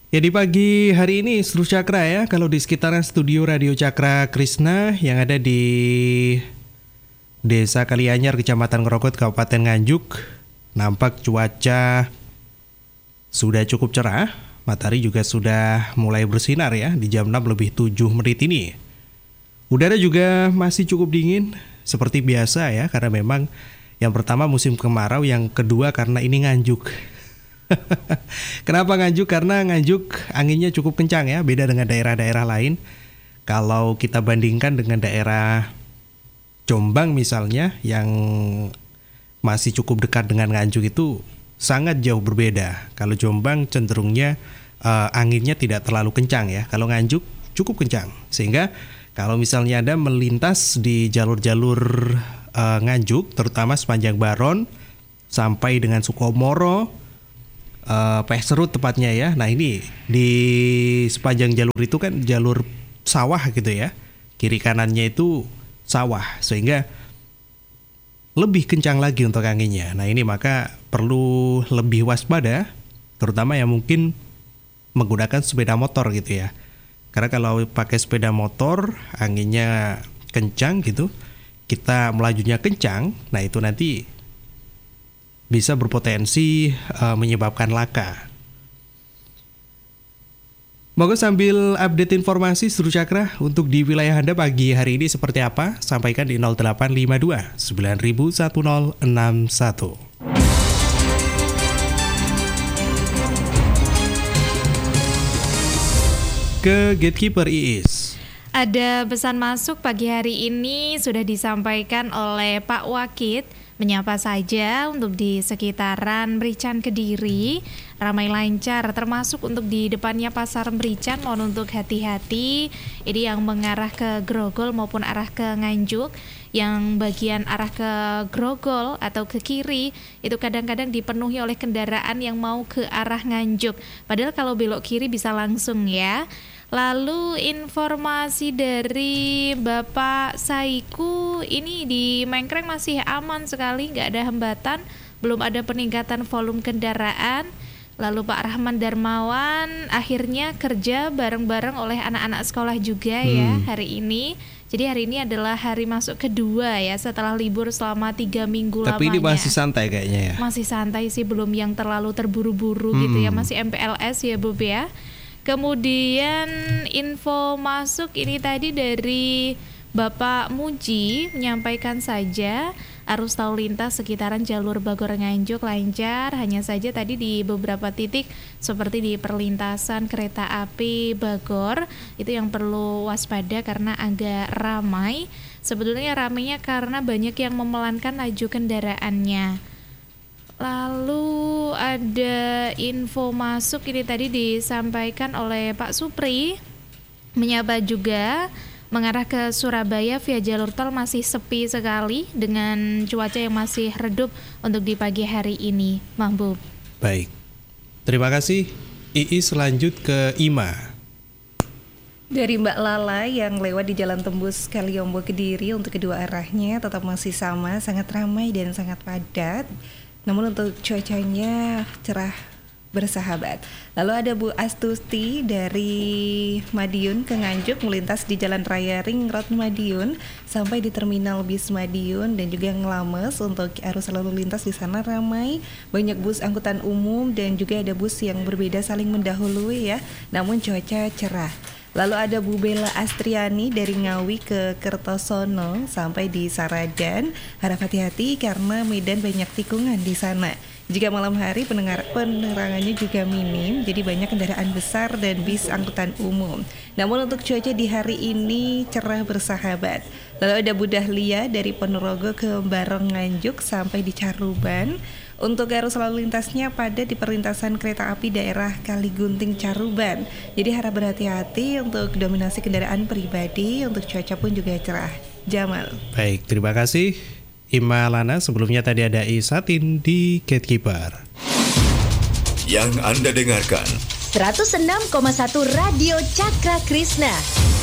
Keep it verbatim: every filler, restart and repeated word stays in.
Ya di pagi hari ini seluruh Cakra ya, kalau di sekitaran studio Radio Cakra Krishna yang ada di Desa Kalianyar, Kecamatan Ngrokot, Kabupaten Nganjuk, nampak cuaca sudah cukup cerah, matahari juga sudah mulai bersinar ya di jam enam lebih tujuh menit ini. Udara juga masih cukup dingin seperti biasa ya, karena memang yang pertama musim kemarau, yang kedua karena ini Nganjuk. Kenapa Nganjuk? Karena Nganjuk anginnya cukup kencang ya, beda dengan daerah-daerah lain. Kalau kita bandingkan dengan daerah Jombang misalnya, yang masih cukup dekat dengan Nganjuk, itu sangat jauh berbeda. Kalau Jombang cenderungnya uh, anginnya tidak terlalu kencang ya. Kalau Nganjuk cukup kencang, sehingga kalau misalnya Anda melintas di jalur-jalur uh, Nganjuk, terutama sepanjang Baron sampai dengan Sukomoro, Uh, Peserut tepatnya ya. Nah ini di sepanjang jalur itu kan jalur sawah gitu ya, kiri kanannya itu sawah, sehingga lebih kencang lagi untuk anginnya. Nah ini maka perlu lebih waspada, terutama yang mungkin menggunakan sepeda motor gitu ya. Karena kalau pakai sepeda motor anginnya kencang gitu, kita melajunya kencang, nah itu nanti bisa berpotensi uh, menyebabkan laka. Moga sambil update informasi seluruh Cakra untuk di wilayah Anda pagi hari ini seperti apa, sampaikan di nol delapan lima dua sembilan nol satu nol enam satu. Ke Gatekeeper Iis. Ada pesan masuk pagi hari ini sudah disampaikan oleh Pak Wakit. Menyapa saja untuk di sekitaran Merican Kediri, ramai lancar, termasuk untuk di depannya Pasar Merican, mohon untuk hati-hati. Ini yang mengarah ke Grogol maupun arah ke Nganjuk. Yang bagian arah ke Grogol atau ke kiri itu kadang-kadang dipenuhi oleh kendaraan yang mau ke arah Nganjuk. Padahal kalau belok kiri bisa langsung ya. Lalu informasi dari Bapak Saiku, ini di Mengkreng masih aman sekali, nggak ada hambatan, belum ada peningkatan volume kendaraan. Lalu Pak Rahman Darmawan akhirnya kerja bareng-bareng oleh anak-anak sekolah juga ya hmm. hari ini. Jadi hari ini adalah hari masuk kedua ya setelah libur selama tiga minggu lamanya. Tapi ini masih santai kayaknya ya? Masih santai sih, belum yang terlalu terburu-buru hmm. gitu ya, masih M P L S ya Bob ya. Kemudian info masuk ini tadi dari Bapak Muji menyampaikan saja arus lalu lintas sekitaran jalur Bagor Nganjuk lancar, hanya saja tadi di beberapa titik seperti di perlintasan kereta api Bagor itu yang perlu waspada karena agak ramai. Sebetulnya ramainya karena banyak yang memelankan laju kendaraannya. Lalu ada info masuk ini tadi disampaikan oleh Pak Supri, menyapa juga mengarah ke Surabaya via jalur tol masih sepi sekali dengan cuaca yang masih redup untuk di pagi hari ini, Mahbub. Baik, terima kasih. Iis lanjut ke Ima. Dari Mbak Lala yang lewat di Jalan Tembus Kaliombo Kediri untuk kedua arahnya tetap masih sama, sangat ramai dan sangat padat. Namun untuk cuacanya cerah bersahabat. Lalu ada Bu Astuti dari Madiun ke Nganjuk melintas di Jalan Raya Ring Road Madiun sampai di Terminal Bis Madiun dan juga Ngelames. Untuk arus lalu lintas di sana ramai, banyak bus angkutan umum dan juga ada bus yang berbeda saling mendahului ya. Namun cuaca cerah. Lalu ada Bu Bella Astriani dari Ngawi ke Kertosono sampai di Saradan. Harap hati-hati karena medan banyak tikungan di sana. Jika malam hari pendengar, penerangannya juga minim, jadi banyak kendaraan besar dan bis angkutan umum. Namun untuk cuaca di hari ini cerah bersahabat. Lalu ada Bu Dahlia dari Ponorogo ke Barong Nganjuk sampai di Caruban. Untuk arus lalu lintasnya pada di perlintasan kereta api daerah Kaligunting Caruban. Jadi harap berhati-hati untuk dominasi kendaraan pribadi. Untuk cuaca pun juga cerah. Jamal. Baik, terima kasih Ima Lana. Sebelumnya tadi ada Isatin di Gatekeeper. Yang Anda dengarkan seratus enam koma satu Radio Cakra Krishna.